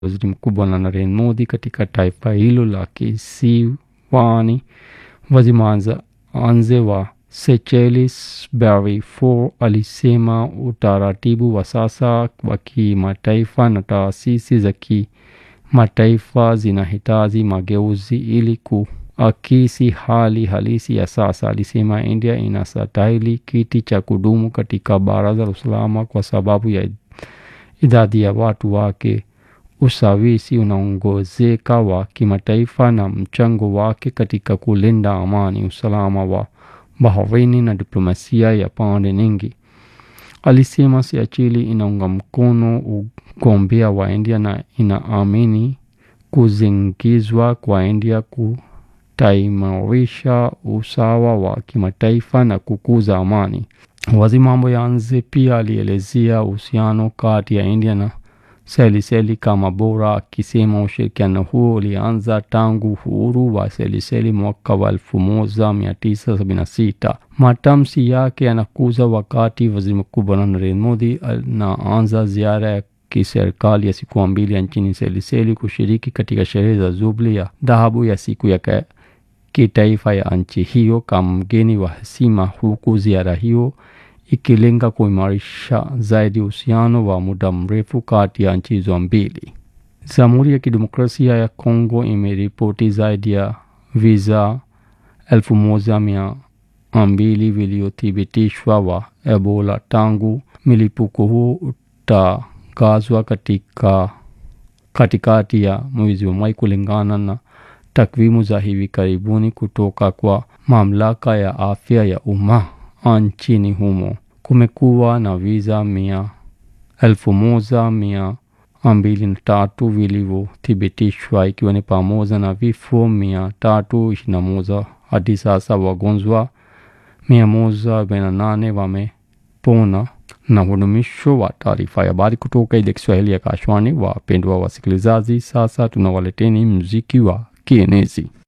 Waziri Mkuu Bwana Narendra Modi katika taifa hilo la kisiwani. Waziri anze wa Seychelles Barry Ford alisema utaratibu wa sasa wa kimataifa na taasisi za kimataifa zinahitaji mageuzi ili kuakisi hali halisi ya sasa. Alisema India inastahili kiti cha kudumu katika Baraza la Usalama kwa sababu ya idadi ya watu wake, ushawishi unaongezeka wa kimataifa na mchango wake katika kulinda amani, usalama wa baharini na diplomasia ya pande nyingi. Alisema Seychelles inaunga mkono ugombea wa India na inaamini kuzingizwa kwa India kutaimarisha usawa wa kimataifa na kukuza amani. Waziri mambo ya nje pia alielezea uhusiano kati ya India na Seychelles kama bora, akisema ushirikiano huo ulianza tangu uhuru wa Seychelles mwaka wa 1976. Matamshi yake yanakuja wakati Waziri Mkuu Bwana Narendra Modi anaanza ziara ya kiserikali ya siku 2 nchini Seychelles kushiriki katika sherehe za Jubilee ya dhahabu ya siku ya kitaifa ya nchi hiyo kama mgeni wa heshima, huku ziara hiyo ikilenga kuimarisha zaidi uhusiano wa muda mrefu kati ya nchi hizo mbili. Jamhuri ya Kidemokrasia ya Kongo imeripoti zaidi ya visa 1200 vilivyothibitishwa wa Ebola tangu milipuko huo utangazwa katikati ya mwezi wa Mei, kulingana na takwimu za hivi karibuni kutoka kwa mamlaka ya afya ya umma nchini humo. Kumekuwa na visa 1203 vilivyothibitishwa, ikiwa ni pamoja na vifo 321 hadi sasa. Wagonjwa 148 wamepona. Na hudumisho wa taarifa ya habari kutoka idhaa ya Kiswahili ya Akashwani. Wapendwa wasikilizaji, sasa tunawaleteni muziki wa kienezi.